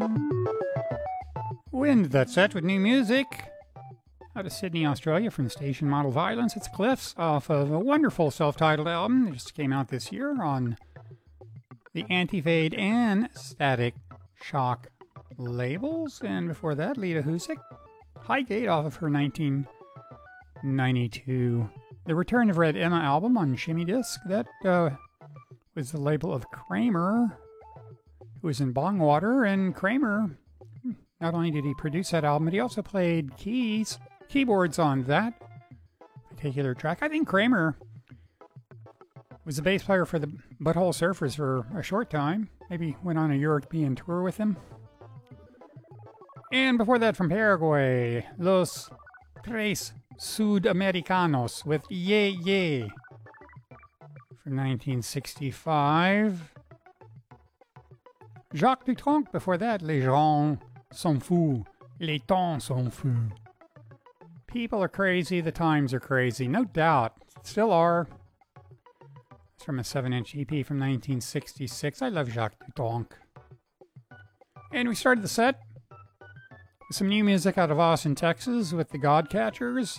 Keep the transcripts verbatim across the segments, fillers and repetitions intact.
Wind that set with new music out of Sydney, Australia, from the station Model Violence. It's Cliffs off of a wonderful self-titled album that just came out this year on the Anti-Fade and Static Shock labels. And before that, Lita Husick, Highgate off of her nineteen ninety-two The Return of Red Emma album on Shimmy Disc. That uh, was the label of Kramer, who was in Bongwater. And Kramer, not only did he produce that album, but he also played keys, keyboards on that particular track. I think Kramer was the bass player for the Butthole Surfers for a short time. Maybe went on a European tour with them. And before that, from Paraguay, Los Tres Sudamericanos with Ye Ye from nineteen sixty-five. Jacques Dutronc before that, Les gens sont fous, les temps sont fous. People are crazy, the times are crazy, no doubt, still are. It's from a seven inch E P from nineteen sixty-six. I love Jacques Dutronc. And we started the set with some new music out of Austin, Texas with the Godcatchers.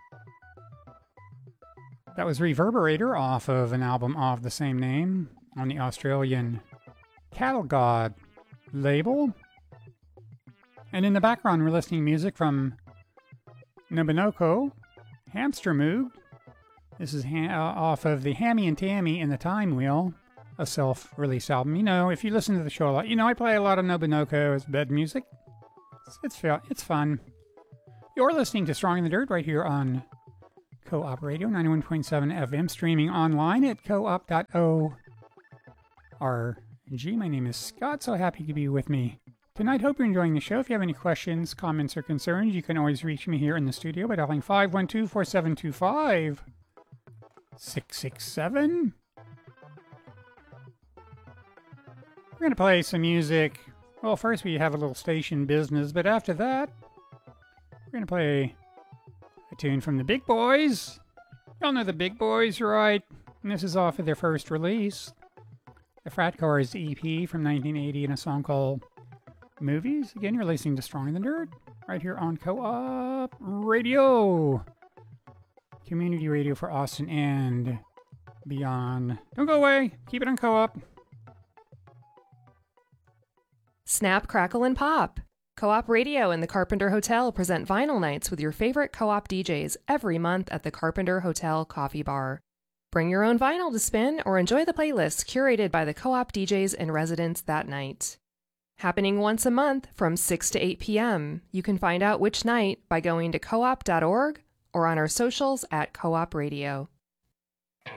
That was Reverberator off of an album of the same name on the Australian Cattle God label. And in the background, we're listening to music from Nobunoko, Hamster Moog. This is ha- uh, off of the Hammy and Tammy and the Time Wheel, a self-release album. You know, if you listen to the show a lot, you know I play a lot of Nobunoko as bed music. It's, it's, it's fun. You're listening to Strong in the Dirt right here on Co-op Radio, ninety-one point seven F M, streaming online at co-op dot org. My name is Scott, so happy to be with me tonight. Hope you're enjoying the show. If you have any questions, comments, or concerns, you can always reach me here in the studio by dialing five one two, four seven two five, six six seven. We're going to play some music. Well, first we have a little station business, but after that, we're going to play a tune from the Big Boys. Y'all know the Big Boys, right? And this is off of their first release, the Frat Cars E P from nineteen eighty, and a song called Movies. Again, you're listening to Strong in the Dirt right here on Co-op Radio, community radio for Austin and beyond. Don't go away. Keep it on Co-op. Snap, crackle, and pop. Co-op Radio and the Carpenter Hotel present vinyl nights with your favorite co-op D Js every month at the Carpenter Hotel Coffee Bar. Bring your own vinyl to spin or enjoy the playlists curated by the co-op D Js in residence that night. Happening once a month from six to eight p.m. You can find out which night by going to co op dot org or on our socials at Co-op Radio.